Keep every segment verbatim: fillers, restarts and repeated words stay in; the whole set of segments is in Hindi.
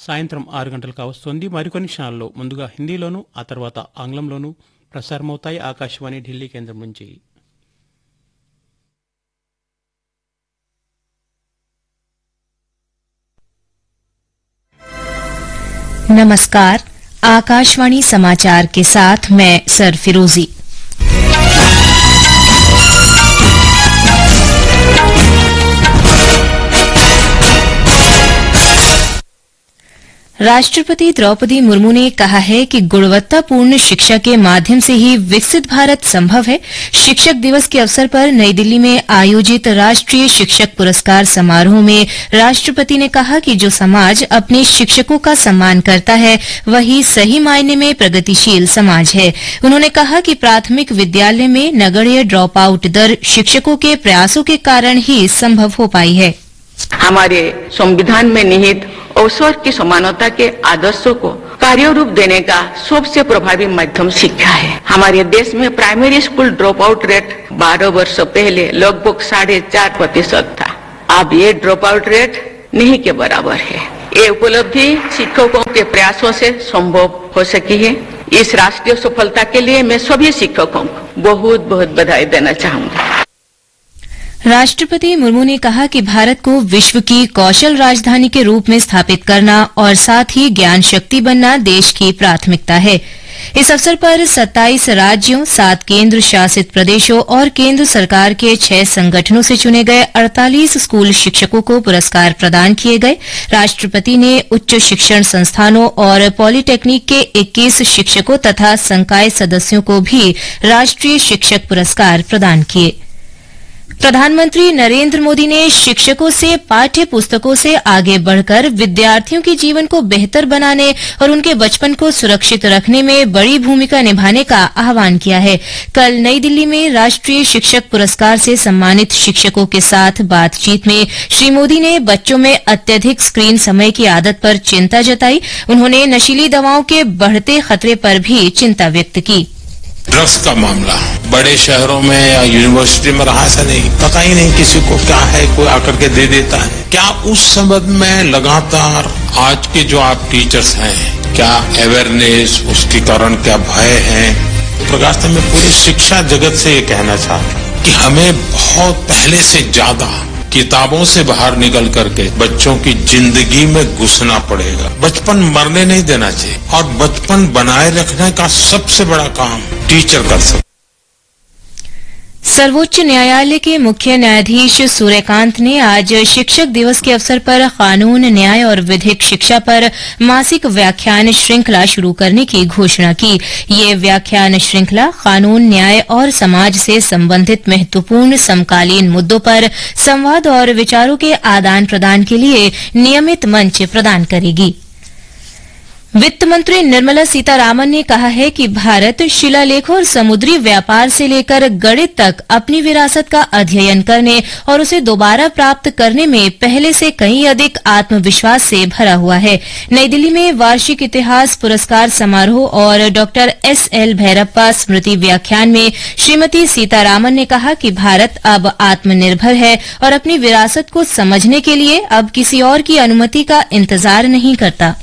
సాయంత్రం ఆరు గంటలకు కావస్తోంది. మరికొన్ని క్షణాల్లో ముందుగా హిందీలోనూ ఆ తర్వాత ఆంగ్లంలోనూ ప్రసారమవుతాయి ఆకాశవాణి ఢిల్లీ కేంద్రం నుంచి. नमस्कार, आकाशवाणी समाचार के साथ मैं सरफिरोजी। राष्ट्रपति द्रौपदी मुर्मू ने कहा है कि गुणवत्तापूर्ण शिक्षा के माध्यम से ही विकसित भारत संभव है। शिक्षक दिवस के अवसर पर नई दिल्ली में आयोजित राष्ट्रीय शिक्षक पुरस्कार समारोह में राष्ट्रपति ने कहा कि जो समाज अपने शिक्षकों का सम्मान करता है वही सही मायने में प्रगतिशील समाज है। उन्होंने कहा कि प्राथमिक विद्यालय में नगण्य ड्रॉप आउट दर शिक्षकों के प्रयासों के कारण ही संभव हो पाई है। हमारे संविधान में निहित अवसर की समानता के आदर्शों को कार्य रूप देने का सबसे प्रभावी माध्यम शिक्षा है। हमारे देश में primary school drop out rate बारह वर्ष पहले लगभग साढ़े चार प्रतिशत था। अब ये ड्रॉप आउट रेट नहीं के बराबर है। ये उपलब्धि शिक्षकों के प्रयासों से संभव हो सकी है। इस राष्ट्रीय सफलता के लिए मैं सभी शिक्षकों को बहुत बहुत बधाई देना चाहूंगा। राष्ट्रपति मुर्मू ने कहा कि भारत को विश्व की कौशल राजधानी के रूप में स्थापित करना और साथ ही ज्ञान शक्ति बनना देश की प्राथमिकता है। इस अवसर पर सत्ताईस राज्यों, सात केंद्र शासित प्रदेशों और केंद्र सरकार के छह संगठनों से चुने गए अड़तालीस स्कूल शिक्षकों को पुरस्कार प्रदान किए गए। राष्ट्रपति ने उच्च शिक्षण संस्थानों और पॉलिटेक्निक के इक्कीस शिक्षकों तथा संकाय सदस्यों को भी राष्ट्रीय शिक्षक पुरस्कार प्रदान किए। प्रधानमंत्री नरेंद्र मोदी ने शिक्षकों से पाठ्य पुस्तकों से आगे बढ़कर विद्यार्थियों के जीवन को बेहतर बनाने और उनके बचपन को सुरक्षित रखने में बड़ी भूमिका निभाने का आह्वान किया है। कल नई दिल्ली में राष्ट्रीय शिक्षक पुरस्कार से सम्मानित शिक्षकों के साथ बातचीत में श्री मोदी ने बच्चों में अत्यधिक स्क्रीन समय की आदत पर चिंता जताई। उन्होंने नशीली दवाओं के बढ़ते खतरे पर भी चिंता व्यक्त की। ड्रग्स का मामला बड़े शहरों में या यूनिवर्सिटी में रहा ऐसा नहीं, पता ही नहीं किसी को क्या है, कोई आकर के दे देता है। क्या उस संबंध में लगातार आज के जो आप टीचर्स हैं, क्या अवेयरनेस, उसके कारण क्या भय है? प्रकाश में पूरी शिक्षा जगत से ये कहना चाहता हूँ कि हमें बहुत पहले से ज्यादा किताबों से बाहर निकल करके बच्चों की जिंदगी में घुसना पड़ेगा। बचपन मरने नहीं देना चाहिए और बचपन बनाए रखने का सबसे बड़ा काम टीचर कर सकते। सर्वोच्च न्यायालय के मुख्य न्यायाधीश सूर्यकांत ने आज शिक्षक दिवस के अवसर पर कानून, न्याय और विधिक शिक्षा पर मासिक व्याख्यान श्रृंखला शुरू करने की घोषणा की। ये व्याख्यान श्रृंखला कानून, न्याय और समाज से संबंधित महत्वपूर्ण समकालीन मुद्दों पर संवाद और विचारों के आदान प्रदान के लिए नियमित मंच प्रदान करेगी। वित्त मंत्री निर्मला सीतारामन ने कहा है कि भारत शिलालेखों और समुद्री व्यापार से लेकर गणित तक अपनी विरासत का अध्ययन करने और उसे दोबारा प्राप्त करने में पहले से कहीं अधिक आत्मविश्वास से भरा हुआ है। नई दिल्ली में वार्षिक इतिहास पुरस्कार समारोह और डॉक्टर एस एल भैरप्पा स्मृति व्याख्यान में श्रीमती सीतारामन ने कहा कि भारत अब आत्मनिर्भर है और अपनी विरासत को समझने के लिए अब किसी और की अनुमति का इंतजार नहीं करता।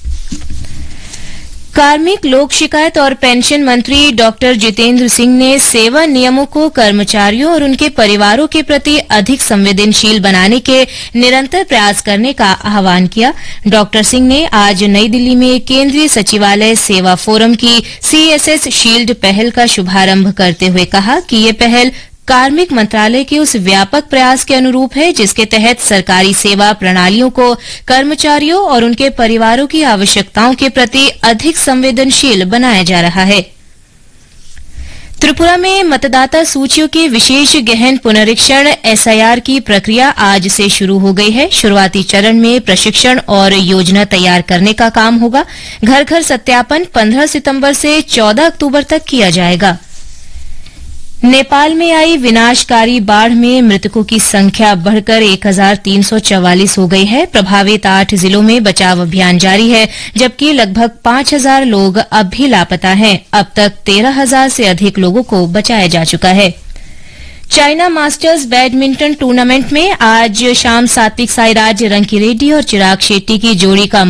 कार्मिक, लोक शिकायत और पेंशन मंत्री डॉक्टर जितेंद्र सिंह ने सेवा नियमों को कर्मचारियों और उनके परिवारों के प्रति अधिक संवेदनशील बनाने के निरंतर प्रयास करने का आह्वान किया। डॉक्टर सिंह ने आज नई दिल्ली में केंद्रीय सचिवालय सेवा फोरम की सीएसएस शील्ड पहल का शुभारंभ करते हुए कहा कि ये पहल कार्मिक मंत्रालय के उस व्यापक प्रयास के अनुरूप है जिसके तहत सरकारी सेवा प्रणालियों को कर्मचारियों और उनके परिवारों की आवश्यकताओं के प्रति अधिक संवेदनशील बनाया जा रहा है। त्रिपुरा में मतदाता सूचियों के विशेष गहन पुनरीक्षण एसआईआर की प्रक्रिया आज से शुरू हो गई है। शुरुआती चरण में प्रशिक्षण और योजना तैयार करने का काम होगा। घर घर सत्यापन पंद्रह सितंबर से चौदह अक्टूबर तक किया जाएगा। नेपाल में आई विनाशकारी बाढ़ में मृतकों की संख्या बढ़कर एक हजार तीन सौ चौवालीस हो गई है। प्रभावित आठ जिलों में बचाव अभियान जारी है, जबकि लगभग पांच हजार लोग अब भी लापता हैं। अब तक तेरह हजार से अधिक लोगों को बचाया जा चुका है। चाइना मास्टर्स बैडमिंटन टूर्नामेंट में आज शाम सात्विक साईराज, रंकीरेड्डी और चिराग शेट्टी की जोड़ी का